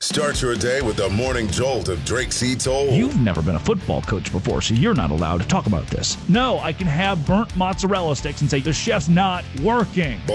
Start your day with the morning jolt of Drake C. Toll. You've never been a football coach before, so you're not allowed to talk about this. No, I can have burnt mozzarella sticks and say the chef's not working.